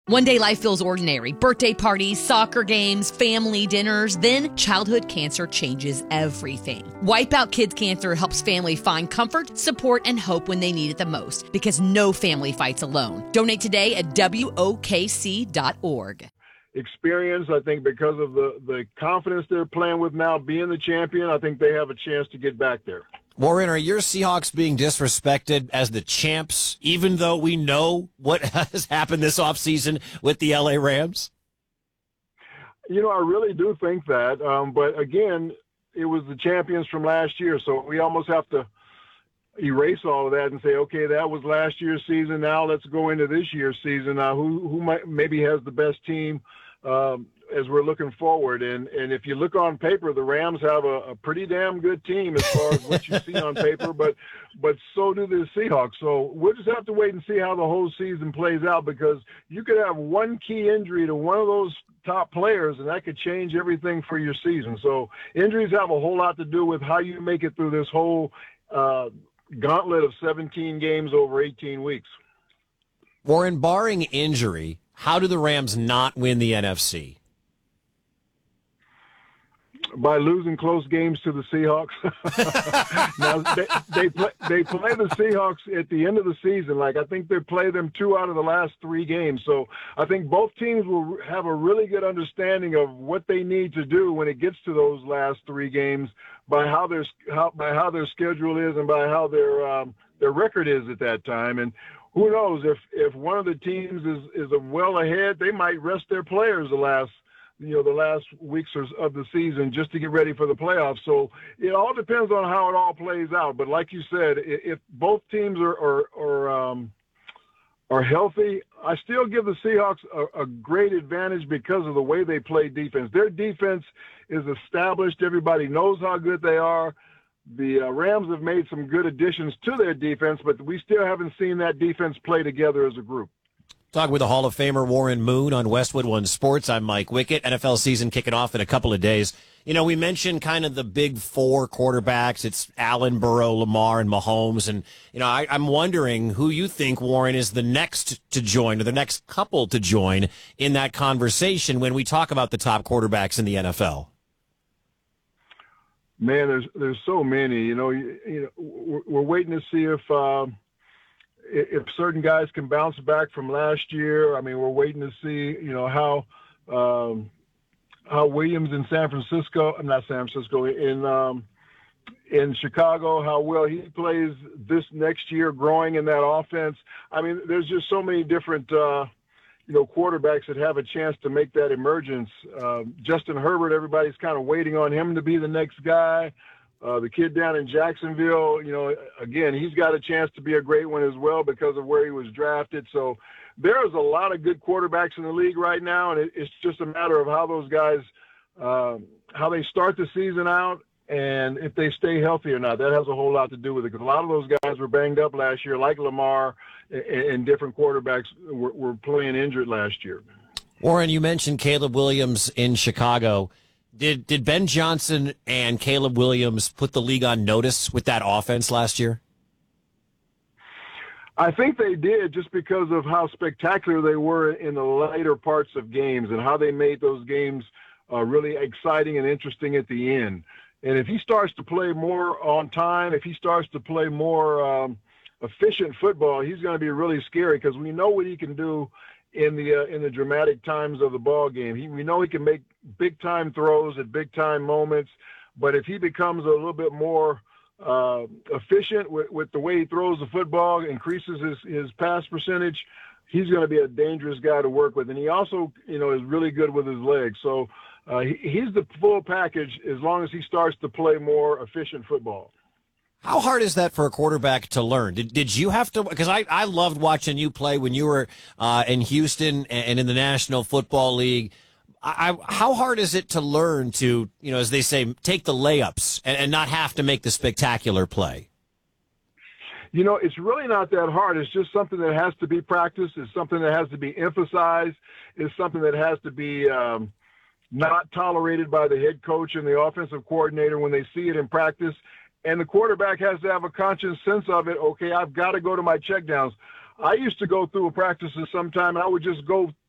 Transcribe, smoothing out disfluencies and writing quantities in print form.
One day life feels ordinary. Birthday parties, soccer games, family dinners. Then childhood cancer changes everything. Wipeout Kids Cancer helps family find comfort, support, and hope when they need it the most, because no family fights alone. Donate today at WOKC.org. Experience, I think, because of the confidence they're playing with now, being the champion, I think they have a chance to get back there. Warren, are your Seahawks being disrespected as the champs, even though we know what has happened this offseason with the LA Rams? You know, I really do think that. But again, it was the champions from last year, so we almost have to erase all of that and say, okay, that was last year's season. Now let's go into this year's season. Who might, maybe has the best team as we're looking forward. And if you look on paper, the Rams have a pretty damn good team as far as what you see on paper, but so do the Seahawks. So we'll just have to wait and see how the whole season plays out, because you could have one key injury to one of those top players, and that could change everything for your season. So injuries have a whole lot to do with how you make it through this whole gauntlet of 17 games over 18 weeks. Warren, barring injury, how do the Rams not win the NFC? By losing close games to the Seahawks. Now they play the Seahawks at the end of the season. Like, I think they play them 2 out of the last 3 games. So I think both teams will have a really good understanding of what they need to do when it gets to those last 3 games, by how their schedule is and by how their record is at that time. And who knows, if one of the teams is well ahead, they might rest their players the last weeks of the season just to get ready for the playoffs. So it all depends on how it all plays out. But like you said, if both teams are healthy, I still give the Seahawks a great advantage because of the way they play defense. Their defense is established. Everybody knows how good they are. The Rams have made some good additions to their defense, but we still haven't seen that defense play together as a group. Talking with the Hall of Famer Warren Moon on Westwood One Sports. I'm Mike Wickett. NFL season kicking off in a couple of days. You know, we mentioned kind of the big 4 quarterbacks. It's Allen, Burrow, Lamar, and Mahomes. And, you know, I'm wondering who you think, Warren, is the next to join, or the next couple to join in that conversation when we talk about the top quarterbacks in the NFL. Man, there's so many. You know, we're waiting to see if certain guys can bounce back from last year. I mean, we're waiting to see, how Williams in in Chicago, how well he plays this next year, growing in that offense. I mean, there's just so many different, quarterbacks that have a chance to make that emergence. Justin Herbert, everybody's kind of waiting on him to be the next guy. The kid down in Jacksonville, again, he's got a chance to be a great one as well because of where he was drafted. So there's a lot of good quarterbacks in the league right now, and it's just a matter of how those guys, how they start the season out and if they stay healthy or not. That has a whole lot to do with it, because a lot of those guys were banged up last year, like Lamar, and different quarterbacks were playing injured last year. Warren, you mentioned Caleb Williams in Chicago. Did Ben Johnson and Caleb Williams put the league on notice with that offense last year? I think they did, just because of how spectacular they were in the later parts of games and how they made those games really exciting and interesting at the end. And if he starts to play more on time, if he starts to play more efficient football, he's going to be really scary, because we know what he can do in the dramatic times of the ball game. We know he can make big time throws at big time moments, but if he becomes a little bit more efficient with the way he throws the football, increases his pass percentage, he's going to be a dangerous guy to work with. And he also, is really good with his legs. So he's the full package as long as he starts to play more efficient football. How hard is that for a quarterback to learn? Did you have to? Because I loved watching you play when you were in Houston and in the National Football League. How hard is it to learn to, as they say, take the layups and not have to make the spectacular play? It's really not that hard. It's just something that has to be practiced. It's something that has to be emphasized. It's something that has to be not tolerated by the head coach and the offensive coordinator when they see it in practice. And the quarterback has to have a conscious sense of it. Okay, I've got to go to my checkdowns. I used to go through practices sometime, and I would just go